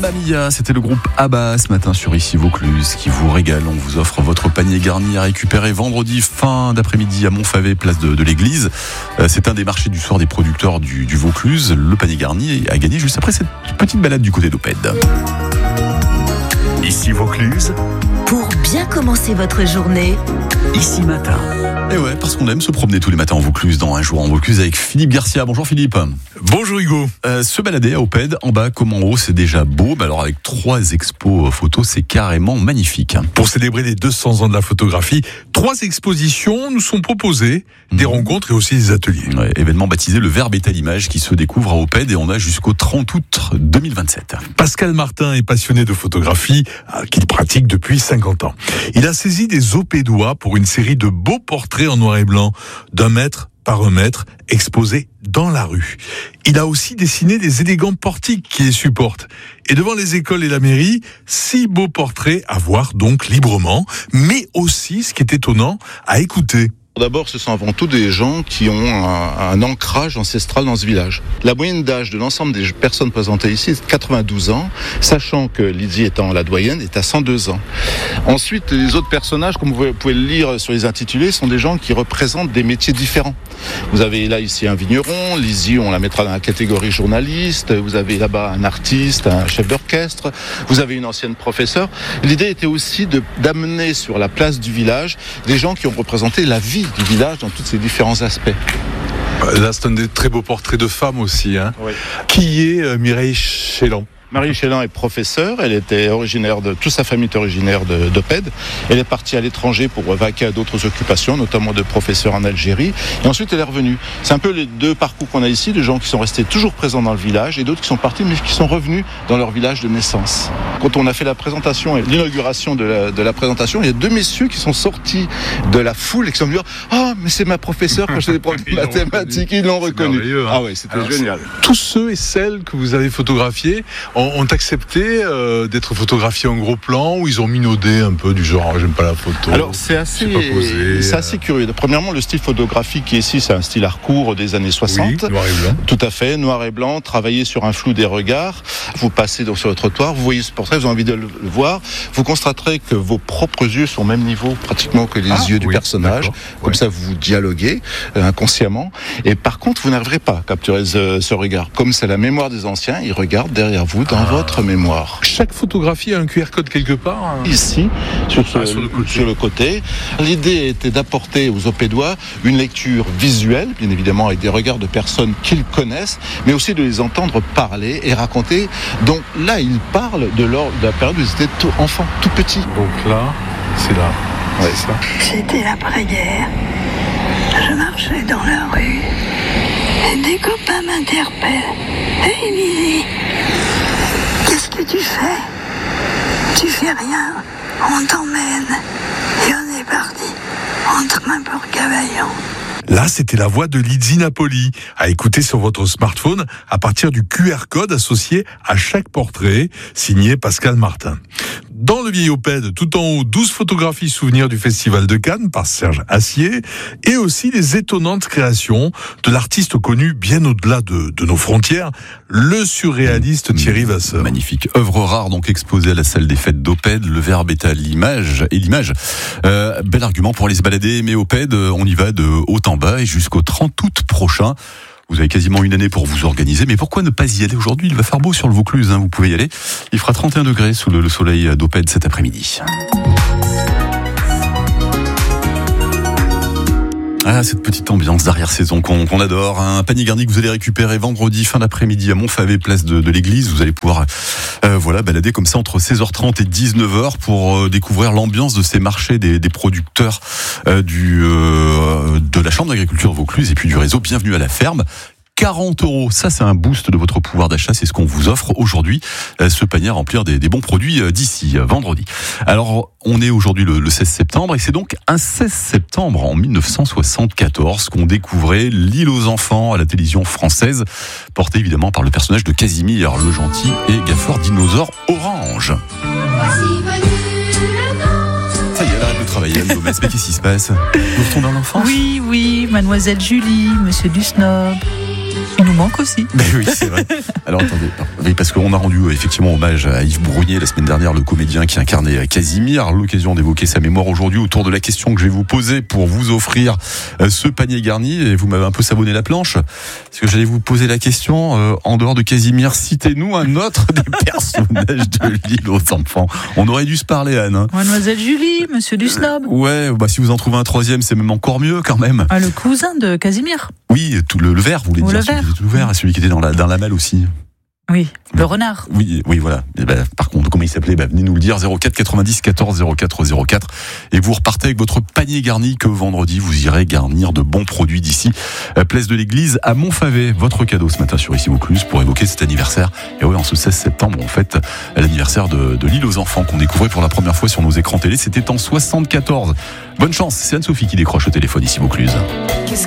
Mamma Mia, c'était le groupe ABBA ce matin sur Ici Vaucluse qui vous régale. On vous offre votre panier garni à récupérer vendredi fin d'après-midi à Montfavet, place de l'église. C'est un des marchés du soir des producteurs du Vaucluse. Le panier garni a gagné juste après cette petite balade du côté d'Opède. Ici Vaucluse. Pour bien commencer votre journée. Ici Matin. Et ouais, parce qu'on aime se promener tous les matins en Vaucluse, dans Un jour en Vaucluse avec Philippe Garcia. Bonjour Philippe. Bonjour Hugo. Se balader à Opède, en bas comme en haut, c'est déjà beau. Mais alors avec 3 expos photos, c'est carrément magnifique. Pour célébrer les 200 ans de la photographie, 3 expositions nous sont proposées, des rencontres et aussi des ateliers. Ouais, événement baptisé Le Verbe est à l'image qui se découvre à Opède et on a jusqu'au 30 août 2027. Pascal Martin est passionné de photographie qu'il pratique depuis 50 ans. Il a saisi des Opédois pour une série de beaux portraits en noir et blanc d'1 mètre par 1 mètre exposés dans la rue. Il a aussi dessiné des élégants portiques qui les supportent. Et devant les écoles et la mairie, 6 beaux portraits à voir donc librement, mais aussi, ce qui est étonnant, à écouter. D'abord, ce sont avant tout des gens qui ont un ancrage ancestral dans ce village. La moyenne d'âge de l'ensemble des personnes présentées ici est de 92 ans, sachant que Lydie étant la doyenne est à 102 ans. Ensuite, les autres personnages, comme vous pouvez le lire sur les intitulés, sont des gens qui représentent des métiers différents. Vous avez là ici un vigneron, Lydie, on la mettra dans la catégorie journaliste, vous avez là-bas un artiste, un chef d'orchestre, vous avez une ancienne professeure. L'idée était aussi d'amener sur la place du village des gens qui ont représenté la vie du village dans tous ses différents aspects. Là, c'est un des très beaux portraits de femmes aussi. Oui. Qui est Mireille Chélan? Marie Chélan est professeure, elle était toute sa famille est originaire d'Opède. Elle est partie à l'étranger pour vaquer à d'autres occupations, notamment de professeur en Algérie. Et ensuite, elle est revenue. C'est un peu les 2 parcours qu'on a ici, de gens qui sont restés toujours présents dans le village et d'autres qui sont partis, mais qui sont revenus dans leur village de naissance. Quand on a fait la présentation et l'inauguration de la présentation, il y a 2 messieurs qui sont sortis de la foule et qui sont venus dire « Ah, mais c'est ma professeure quand j'étais prof de mathématiques, ils l'ont reconnu. » Ah ouais, c'était génial. Tous ceux et celles que vous avez photographiés ont accepté d'être photographiés en gros plan ou ils ont minaudé un peu du genre j'aime pas la photo. Alors c'est assez curieux. Premièrement, le style photographique qui est ici, c'est un style Harcourt des années 60. Oui, noir et blanc. Tout à fait, noir et blanc, travailler sur un flou des regards. Vous passez donc sur le trottoir, vous voyez ce portrait, vous avez envie de le voir. Vous constaterez que vos propres yeux sont au même niveau pratiquement que les yeux du personnage. Comme ça, vous dialoguez inconsciemment. Et par contre, vous n'arriverez pas à capturer ce regard. Comme c'est la mémoire des anciens, ils regardent derrière vous dans votre mémoire. Chaque photographie a un QR code quelque part. Ici, sur le côté. L'idée était d'apporter aux Opédois une lecture visuelle, bien évidemment avec des regards de personnes qu'ils connaissent, mais aussi de les entendre parler et raconter. Donc là, ils parlent de la période où ils étaient tout enfants, tout petits. Donc là, c'est là. Ouais, c'est ça. C'était l'après-guerre. Je marchais dans la rue et des copains m'interpellent. Hey Lydie, qu'est-ce que tu fais? Tu fais rien, on t'emmène. Et on est parti en train pour Cavaillon. Là, c'était la voix de Lydie Napoli, à écouter sur votre smartphone à partir du QR code associé à chaque portrait, signé Pascal Martin. Dans le vieil Opède, tout en haut, 12 photographies souvenirs du Festival de Cannes par Serge Assier et aussi les étonnantes créations de l'artiste connu bien au-delà de nos frontières, le surréaliste Thierry Vasseur. Magnifique œuvre rare donc exposée à la salle des fêtes d'Opède. Le verbe est à l'image et l'image. Bel argument pour aller se balader, mais Opède, on y va de haut en bas et jusqu'au 30 août prochain. Vous avez quasiment une année pour vous organiser, mais pourquoi ne pas y aller aujourd'hui? Il va faire beau sur le Vaucluse, vous pouvez y aller. Il fera 31 degrés sous le soleil d'Opède cet après-midi. Ah, cette petite ambiance d'arrière-saison qu'on adore. Un panier garni que vous allez récupérer vendredi fin d'après-midi à Montfavet, place de l'église. Vous allez pouvoir balader comme ça entre 16h30 et 19h pour découvrir l'ambiance de ces marchés des producteurs de la Chambre d'agriculture de Vaucluse et puis du réseau Bienvenue à la ferme. 40 €, ça c'est un boost de votre pouvoir d'achat, c'est ce qu'on vous offre aujourd'hui, ce panier à remplir des bons produits d'ici vendredi. Alors on est aujourd'hui le 16 septembre et c'est donc un 16 septembre en 1974 qu'on découvrait L'île aux enfants à la télévision française, porté évidemment par le personnage de Casimir le gentil et gaffeur dinosaure orange. Ça y est, elle arrête de travailler, Anne Gomez, mais qu'est-ce qui se passe? Vous retournez dans l'enfance? Oui, mademoiselle Julie, monsieur Dusnob. Une nous manque aussi. Ben oui, c'est vrai. Alors attendez, oui, parce qu'on a rendu effectivement hommage à Yves Brounier la semaine dernière, le comédien qui incarnait Casimir. L'occasion d'évoquer sa mémoire aujourd'hui autour de la question que je vais vous poser pour vous offrir ce panier garni. Et vous m'avez un peu savonné la planche, parce que j'allais vous poser la question, en dehors de Casimir, citez-nous un autre des personnages de l'île aux enfants. On aurait dû se parler, Anne. Mademoiselle Julie, Monsieur du Snob. Ouais, bah si vous en trouvez un troisième, c'est même encore mieux quand même. Ah, le cousin de Casimir. Oui, tout le vert, vous voulez dire, le celui vert. qui était tout vert, celui qui était dans la malle aussi. Oui, le renard. Oui, voilà. Et ben, par contre, comment il s'appelait ? Venez nous le dire, 04 90 14 04 04. Et vous repartez avec votre panier garni que vendredi, vous irez garnir de bons produits d'ici. Place de l'Église à Montfavet. Votre cadeau ce matin sur Ici Vaucluse pour évoquer cet anniversaire. Et oui, en ce 16 septembre, on fête l'anniversaire de l'île aux enfants qu'on découvrait pour la première fois sur nos écrans télé. C'était en 74. Bonne chance, c'est Anne-Sophie qui décroche au téléphone Ici Vaucluse. Qu'est-ce